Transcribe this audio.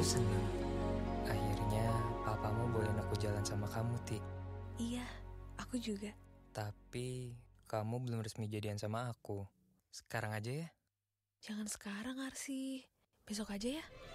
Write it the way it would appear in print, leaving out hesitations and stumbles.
Aku senang. Akhirnya papamu bolehin aku jalan sama kamu, Ti. Iya, aku juga. Tapi kamu belum resmi jadian sama aku. Sekarang aja ya. Jangan sekarang, Arsi. Besok aja ya.